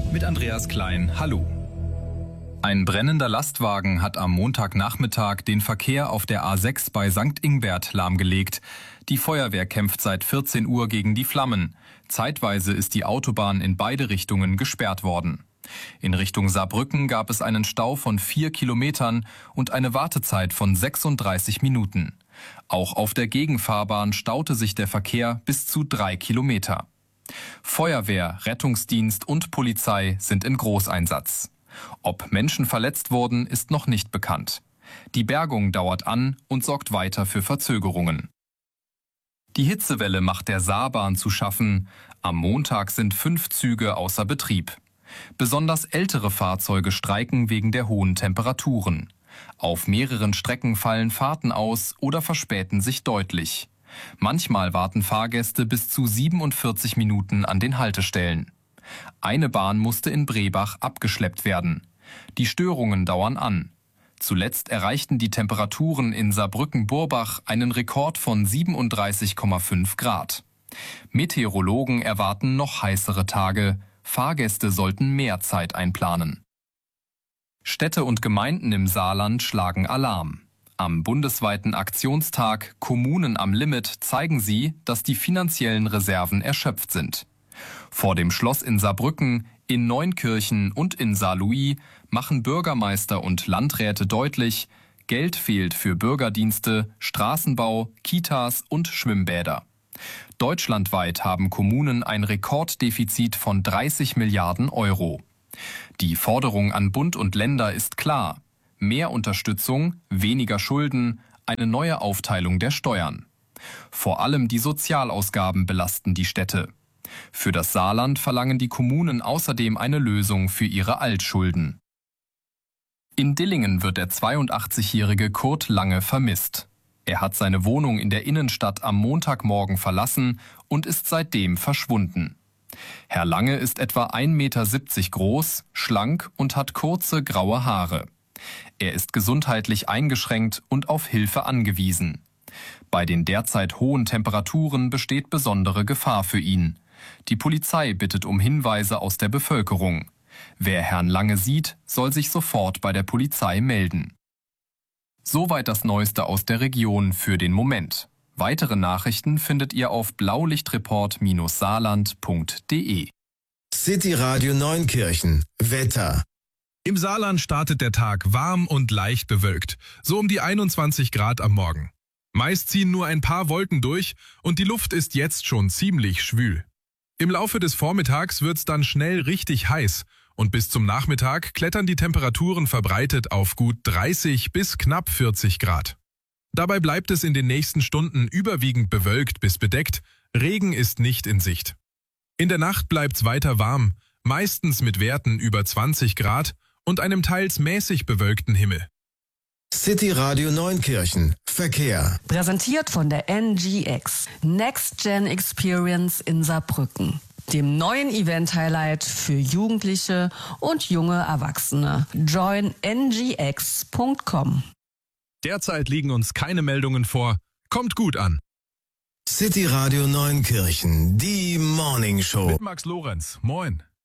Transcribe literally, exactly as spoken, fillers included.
mit Andreas Klein. Hallo. Ein brennender Lastwagen hat am Montagnachmittag den Verkehr auf der A sechs bei Sankt Ingbert lahmgelegt. Die Feuerwehr kämpft seit vierzehn Uhr gegen die Flammen. Zeitweise ist die Autobahn in beide Richtungen gesperrt worden. In Richtung Saarbrücken gab es einen Stau von vier Kilometern und eine Wartezeit von sechsunddreißig Minuten. Auch auf der Gegenfahrbahn staute sich der Verkehr bis zu drei Kilometer. Feuerwehr, Rettungsdienst und Polizei sind in Großeinsatz. Ob Menschen verletzt wurden, ist noch nicht bekannt. Die Bergung dauert an und sorgt weiter für Verzögerungen. Die Hitzewelle macht der Saarbahn zu schaffen. Am Montag sind fünf Züge außer Betrieb. Besonders ältere Fahrzeuge streiken wegen der hohen Temperaturen. Auf mehreren Strecken fallen Fahrten aus oder verspäten sich deutlich. Manchmal warten Fahrgäste bis zu siebenundvierzig Minuten an den Haltestellen. Eine Bahn musste in Brebach abgeschleppt werden. Die Störungen dauern an. Zuletzt erreichten die Temperaturen in Saarbrücken-Burbach einen Rekord von siebenunddreißig Komma fünf Grad. Meteorologen erwarten noch heißere Tage. Fahrgäste sollten mehr Zeit einplanen. Städte und Gemeinden im Saarland schlagen Alarm. Am bundesweiten Aktionstag Kommunen am Limit zeigen sie, dass die finanziellen Reserven erschöpft sind. Vor dem Schloss in Saarbrücken, in Neunkirchen und in Saarlouis machen Bürgermeister und Landräte deutlich, Geld fehlt für Bürgerdienste, Straßenbau, Kitas und Schwimmbäder. Deutschlandweit haben Kommunen ein Rekorddefizit von dreißig Milliarden Euro. Die Forderung an Bund und Länder ist klar. Mehr Unterstützung, weniger Schulden, eine neue Aufteilung der Steuern. Vor allem die Sozialausgaben belasten die Städte. Für das Saarland verlangen die Kommunen außerdem eine Lösung für ihre Altschulden. In Dillingen wird der zweiundachtzigjährige Kurt Lange vermisst. Er hat seine Wohnung in der Innenstadt am Montagmorgen verlassen und ist seitdem verschwunden. Herr Lange ist etwa ein Meter siebzig groß, schlank und hat kurze graue Haare. Er ist gesundheitlich eingeschränkt und auf Hilfe angewiesen. Bei den derzeit hohen Temperaturen besteht besondere Gefahr für ihn. Die Polizei bittet um Hinweise aus der Bevölkerung. Wer Herrn Lange sieht, soll sich sofort bei der Polizei melden. Soweit das Neueste aus der Region für den Moment. Weitere Nachrichten findet ihr auf blaulichtreport Bindestrich saarland Punkt de. City Radio Neunkirchen. Wetter. Im Saarland startet der Tag warm und leicht bewölkt, so um die einundzwanzig Grad am Morgen. Meist ziehen nur ein paar Wolken durch und die Luft ist jetzt schon ziemlich schwül. Im Laufe des Vormittags wird's dann schnell richtig heiß und bis zum Nachmittag klettern die Temperaturen verbreitet auf gut dreißig bis knapp vierzig Grad. Dabei bleibt es in den nächsten Stunden überwiegend bewölkt bis bedeckt, Regen ist nicht in Sicht. In der Nacht bleibt's weiter warm, meistens mit Werten über zwanzig Grad und einem teils mäßig bewölkten Himmel. City Radio Neunkirchen. Verkehr. Präsentiert von der N G X. Next Gen Experience in Saarbrücken. Dem neuen Event-Highlight für Jugendliche und junge Erwachsene. join n g x punkt com. Derzeit liegen uns keine Meldungen vor. Kommt gut an. City Radio Neunkirchen. Die Morning Show. Mit Max Lorenz. Moin.